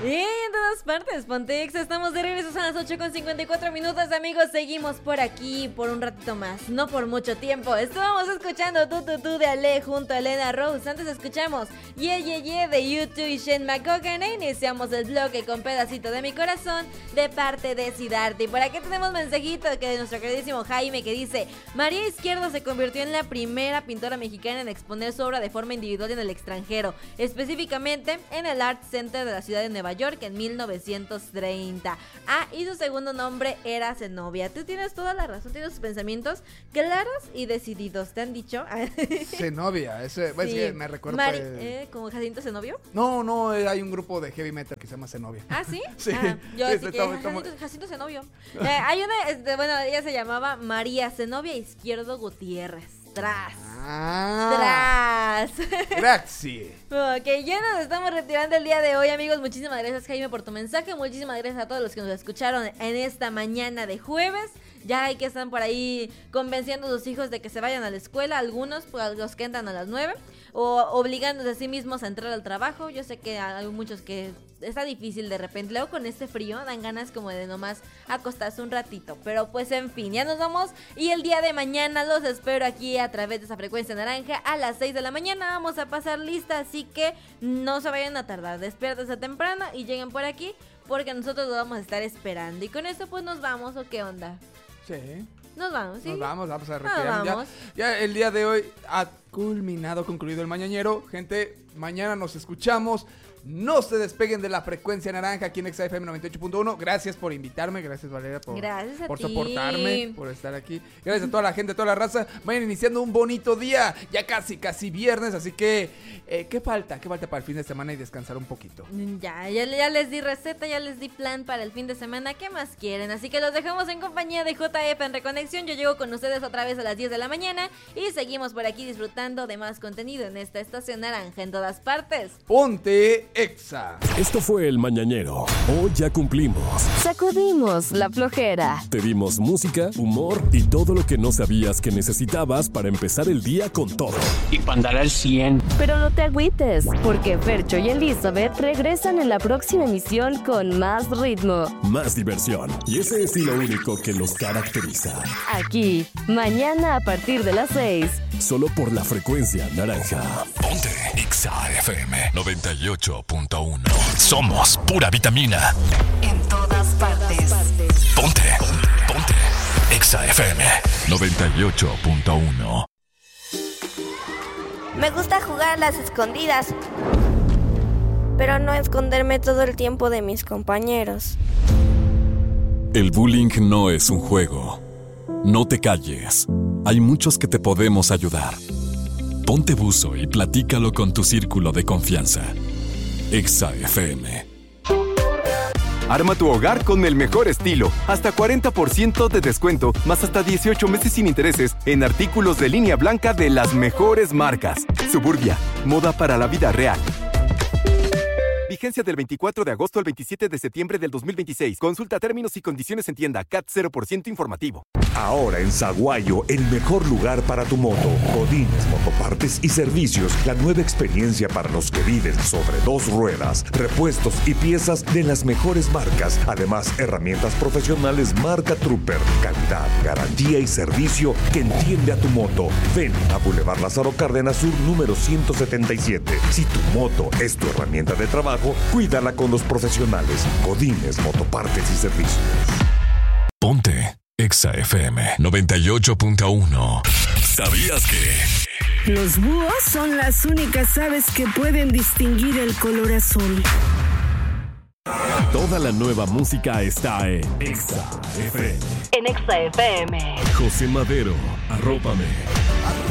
Y en todas partes, Pontex, estamos de regreso a las 8:54, amigos. Seguimos por aquí por un ratito más, no por mucho tiempo. Estábamos escuchando Tú de Ale junto a Elena Rose. Antes escuchamos Yeah de YouTube y Shane McGogan. E iniciamos el bloque con Pedacito de mi corazón de parte de Siddhartha. Y por aquí tenemos mensajito que de nuestro queridísimo Jaime que dice: María Izquierdo se convirtió en la primera pintora mexicana en exponer su obra de forma individual en el extranjero, específicamente en el Art Center de la ciudad de Nueva York en 1930. Y su segundo nombre era Zenobia. Tú tienes toda la razón, tienes tus pensamientos claros y decididos. ¿Te han dicho? Zenobia, ese, pues, Sí. es que me recuerda ¿Como Jacinto Zenobio? No, hay un grupo de heavy metal que se llama Zenobia. ¿Ah, sí? Sí. Yo Sí, así que Jacinto Zenobio. Hay una, bueno, ella se llamaba María Zenobia Izquierdo Gutiérrez. Tras. Gracias. Ok, ya nos estamos retirando el día de hoy, amigos. Muchísimas gracias, Jaime, por tu mensaje. Muchísimas gracias a todos los que nos escucharon en esta mañana de jueves. Ya hay que están por ahí convenciendo a sus hijos de que se vayan a la escuela. Algunos, pues los que entran a las 9, o obligándose a sí mismos a entrar al trabajo. Yo sé que hay muchos que está difícil de repente. Luego con este frío dan ganas como de nomás acostarse un ratito. Pero pues en fin, ya nos vamos. Y el día de mañana los espero aquí a través de esa frecuencia naranja a las 6 de la mañana. Vamos a pasar lista, así que no se vayan a tardar. Despiértense temprano y lleguen por aquí, porque nosotros lo vamos a estar esperando. Y con eso pues nos vamos, ¿o qué onda? Sí. Nos vamos, ¿sí? Vamos a retirar. Vamos. Ya el día de hoy ha concluido el mañanero. Gente, mañana nos escuchamos. No se despeguen de la frecuencia naranja aquí en XFM 98.1. Gracias por invitarme. Gracias, Valeria, por soportarme, por estar aquí. Gracias a toda la gente, a toda la raza. Vayan iniciando un bonito día. Ya casi viernes. Así que, ¿qué falta? ¿Qué falta para el fin de semana y descansar un poquito? Ya les di receta, ya les di plan para el fin de semana. ¿Qué más quieren? Así que los dejamos en compañía de JF en Reconexión. Yo llego con ustedes otra vez a las 10 de la mañana. Y seguimos por aquí disfrutando de más contenido en esta estación naranja en todas partes. Ponte Exa. Esto fue El Mañanero. Hoy ya cumplimos. Sacudimos la flojera. Te dimos música, humor y todo lo que no sabías que necesitabas para empezar el día con todo. Y para andar al 100. Pero no te agüites, porque Fercho y Elizabeth regresan en la próxima emisión con más ritmo. Más diversión y ese estilo único que los caracteriza. Aquí, mañana a partir de las 6. Solo por la frecuencia naranja. Ponte Exa FM 98.1. Somos pura vitamina. En todas partes. Ponte Exa FM 98.1. Me gusta jugar a las escondidas, pero no esconderme todo el tiempo de mis compañeros. El bullying no es un juego. No te calles. Hay muchos que te podemos ayudar. Ponte buzo y platícalo con tu círculo de confianza. Exa FM. Arma tu hogar con el mejor estilo. Hasta 40% de descuento, más hasta 18 meses sin intereses en artículos de línea blanca de las mejores marcas. Suburbia, moda para la vida real. Vigencia del 24 de agosto al 27 de septiembre del 2026. Consulta términos y condiciones en tienda. CAT 0% informativo. Ahora en Zaguayo, el mejor lugar para tu moto. Godínez Motopartes y Servicios. La nueva experiencia para los que viven sobre dos ruedas. Repuestos y piezas de las mejores marcas. Además, herramientas profesionales marca Trooper. Calidad, garantía y servicio que entiende a tu moto. Ven a Boulevard Lázaro Cárdenas Sur, número 177. Si tu moto es tu herramienta de trabajo, cuídala con los profesionales. Godínez Motopartes y Servicios. Ponte Exa FM 98.1. ¿Sabías que? Los búhos son las únicas aves que pueden distinguir el color azul. Toda la nueva música está en Exa FM. En Exa FM. José Madero, arrópame.